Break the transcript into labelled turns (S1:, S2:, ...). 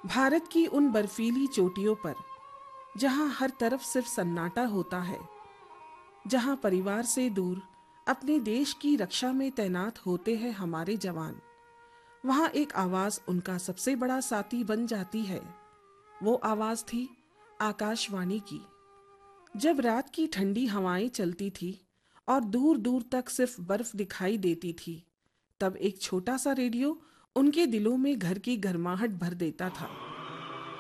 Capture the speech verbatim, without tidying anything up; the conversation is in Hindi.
S1: भारत की उन बर्फीली चोटियों पर जहां हर तरफ सिर्फ सन्नाटा होता है, जहां परिवार से दूर अपने देश की रक्षा में तैनात होते हैं हमारे जवान, वहां एक आवाज उनका सबसे बड़ा साथी बन जाती है। वो आवाज थी आकाशवाणी की। जब रात की ठंडी हवाएं चलती थी और दूर दूर तक सिर्फ बर्फ दिखाई देती थी, तब एक छोटा सा रेडियो उनके दिलों में घर की गर्माहट भर देता था।